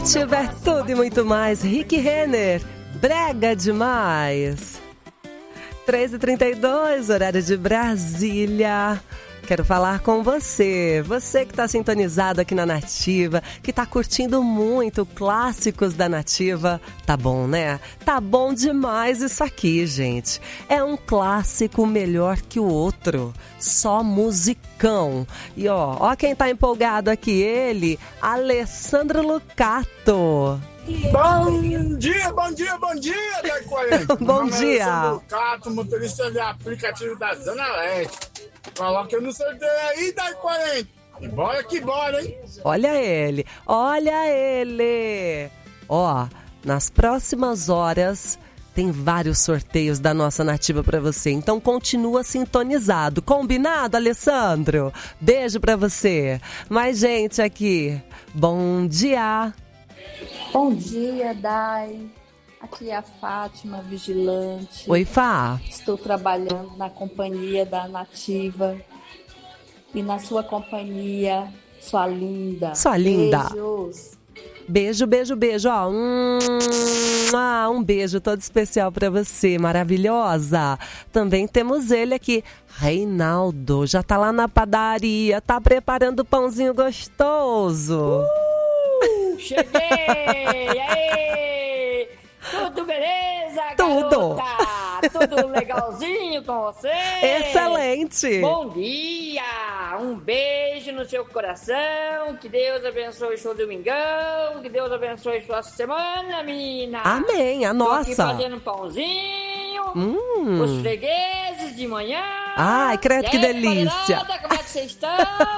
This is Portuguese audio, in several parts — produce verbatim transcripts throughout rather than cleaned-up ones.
Tiver tudo e muito mais, Rick Renner, brega demais. três e trinta e dois, horário de Brasília. Quero falar com você, você que está sintonizado aqui na Nativa, que está curtindo muito clássicos da Nativa. Tá bom, né? Tá bom demais isso aqui, gente. É um clássico melhor que o outro, só musicão. E ó, ó quem tá empolgado aqui, ele, Alessandro Lucato. Bom dia, bom dia, bom dia, Dai quarenta. Bom dia. Alessandro Lucato, motorista de aplicativo da Zona Leste. Coloca no sorteio aí, Dai quarenta. E bora que bora, hein? Olha ele, olha ele. Ó, nas próximas horas tem vários sorteios da nossa Nativa pra você. Então continua sintonizado. Combinado, Alessandro? Beijo pra você. Mais gente aqui. Bom dia. Bom dia, Dai. Aqui é a Fátima, vigilante. Oi, Fá. Estou trabalhando na companhia da Nativa. E na sua companhia, sua linda. Sua linda. Beijos. Beijo, beijo, beijo. Ó, hum, ah, um beijo todo especial pra você, maravilhosa. Também temos ele aqui, Reinaldo. Já tá lá na padaria, tá preparando pãozinho gostoso. Uh, cheguei! Aê! Tudo beleza, Tudo. garota? Tudo legalzinho com você? Excelente! Bom dia! Um beijo no seu coração. Que Deus abençoe o seu domingão. Que Deus abençoe sua semana, menina. Amém, a nossa. Tô aqui fazendo pãozinho. Hum. Os fregueses de manhã. Ai, credo, que E aí, delícia. padeirada, como é que vocês estão?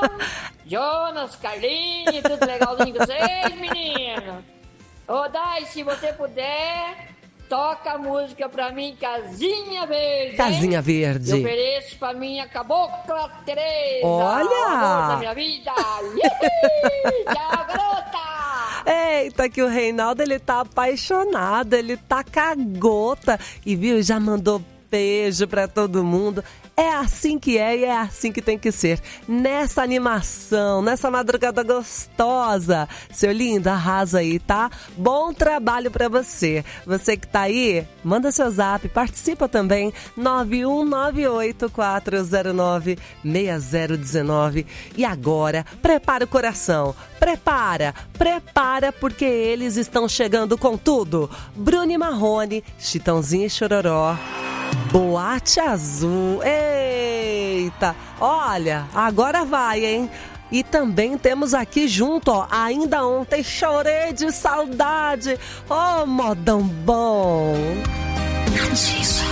Jonas, Carlinhos, tudo legalzinho com vocês, menino? Ô, Dai, se você puder, toca a música pra mim, Casinha Verde. Casinha hein? Verde. Eu ofereço pra minha cabocla Tereza. Olha! O amor da minha vida. Ihi! Tchau, garota! Eita, que o Reinaldo, ele tá apaixonado, ele tá cagota. E viu, já mandou beijo pra todo mundo. É assim que é e é assim que tem que ser. Nessa animação, nessa madrugada gostosa. Seu lindo, arrasa aí, tá? Bom trabalho pra você. Você que tá aí, manda seu zap, participa também. nove um nove oito quatro zero nove seis zero um nove. E agora, prepara o coração. Prepara, prepara, porque eles estão chegando com tudo. Bruno e Marrone, Chitãozinho e Chororó. Boate Azul, eita, olha, agora vai, hein? E também temos aqui junto, ó, ainda ontem chorei de saudade, oh, modão bom. Nativa.